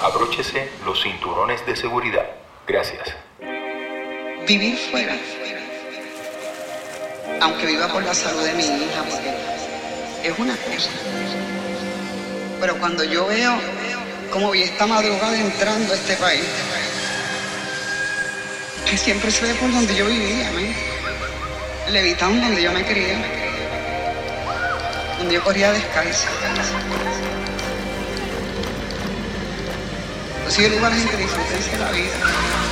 Abróchese los cinturones de seguridad. Gracias. Vivir fuera, aunque viva por la salud de mi hija, porque es una cosa. Pero cuando yo veo cómo vi esta madrugada entrando a este país, que siempre se ve por donde yo vivía, ¿no? Levitown, donde yo me crié, donde yo corría descalza. Entonces yo le digo a la gente, disfrútense la vida.